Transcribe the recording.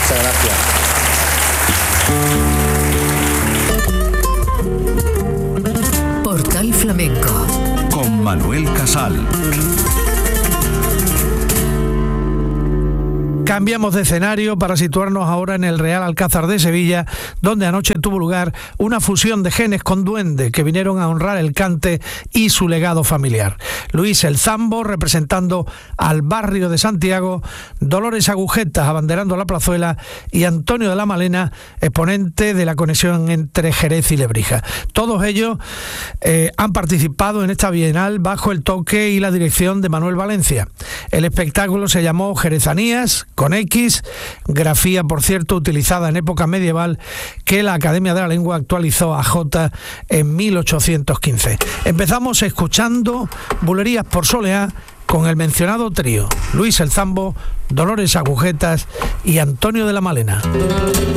Muchas gracias. Portal Flamenco con Manuel Casal. Cambiamos de escenario para situarnos ahora en el Real Alcázar de Sevilla, donde anoche tuvo lugar una fusión de genes con duende que vinieron a honrar el cante y su legado familiar. Luis el Zambo representando al barrio de Santiago, Dolores Agujetas abanderando la plazuela y Antonio de la Malena, exponente de la conexión entre Jerez y Lebrija. Todos ellos han participado en esta bienal bajo el toque y la dirección de Manuel Valencia. El espectáculo se llamó Jerezanías, con X, grafía, por cierto, utilizada en época medieval, que la Academia de la Lengua actualizó a J en 1815. Empezamos escuchando Bulerías por Soleá con el mencionado trío, Luis el Zambo, Dolores Agujetas y Antonio de la Malena.